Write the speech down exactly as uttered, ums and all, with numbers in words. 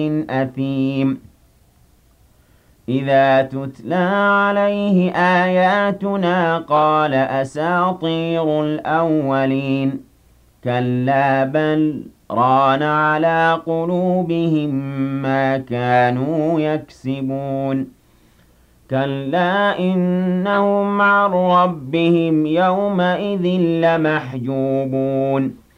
أثيم إذا تتلى عليه آياتنا قال أساطير الأولين كلا بل ران على قلوبهم ما كانوا يكسبون كلا إنهم عن ربهم يومئذ لمحجوبون